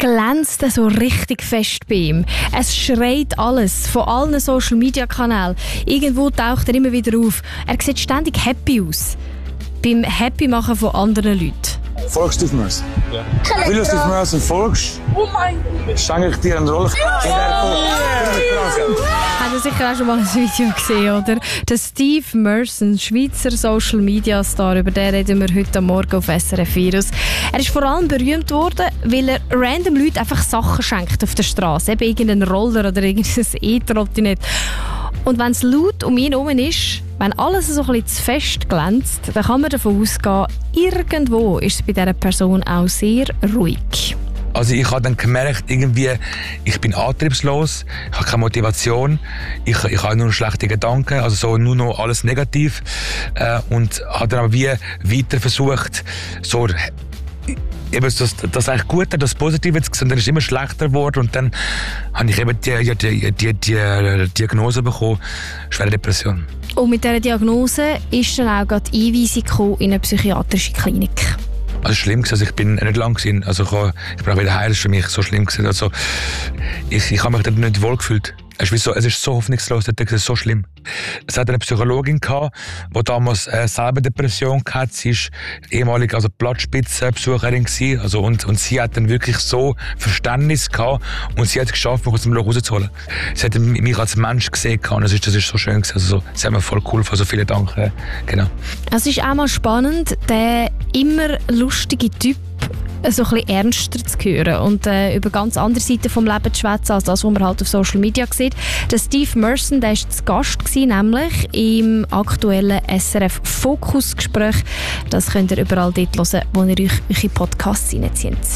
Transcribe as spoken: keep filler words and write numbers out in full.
glänzt so richtig fest bei ihm. Es schreit alles, von allen Social-Media-Kanälen. Irgendwo taucht er immer wieder auf. Er sieht ständig happy aus. Beim Happy-Machen von anderen Leuten. Folgst du Steve Merson? Ja. Weil du Steve Merson folgst, oh mein Gott, schenke ich dir eine Rolle. In der Folge. Habt ihr sicher auch schon mal ein Video gesehen, oder? Der Steve Merson, Schweizer Social-Media-Star, über den reden wir heute Morgen auf S R F Virus. Er ist vor allem berühmt worden, weil er random Leuten einfach Sachen schenkt auf der Straße, eben irgendeinen Roller oder irgendein E-Trottinett. Und wenn es laut um ihn herum ist, wenn alles so ein bisschen zu fest glänzt, dann kann man davon ausgehen, irgendwo ist es bei dieser Person auch sehr ruhig. Also ich habe dann gemerkt, irgendwie, ich bin antriebslos, ich habe keine Motivation, ich, ich habe nur schlechte Gedanken, also so nur noch alles negativ. Äh, und habe dann aber wie weiter versucht, so eben das, das eigentlich Gute, das Positive zu sehen, dann ist es immer schlechter geworden und dann habe ich eben die, die, die, die Diagnose bekommen, schwere Depression. Und mit dieser Diagnose ist dann auch gerade die Einweisung in eine psychiatrische Klinik. Also schlimm gewesen, also ich bin nicht lang gewesen, also ich, ich bin auch wieder heil, das ist für mich so schlimm gewesen, also ich, ich habe mich dort nicht wohl gefühlt. Es ist, so, es ist so hoffnungslos, das ist so schlimm. Es hat eine Psychologin gehabt, die damals äh, selber Depression hatte. Sie war ehemalige also Blattspitzenbesucherin gewesen, also und, und sie hat dann wirklich so Verständnis gehabt und sie hat es geschafft, mich aus dem Loch rauszuholen. Sie hat mich als Mensch gesehen und das ist, das ist so schön gewesen. Also so, sie hat mir voll geholfen, also vielen Dank. Äh, genau. Es ist auch mal spannend, der immer lustige Typ so ein bisschen ernster zu hören und äh, über ganz andere Seiten des Lebens zu schwätzen, als das, was man halt auf Social Media sieht. Der Steve Merson, der war zu Gast gewesen, nämlich im aktuellen S R F-Fokus-Gespräch. Das könnt ihr überall dort hören, wo ihr euch eure Podcasts reinzieht.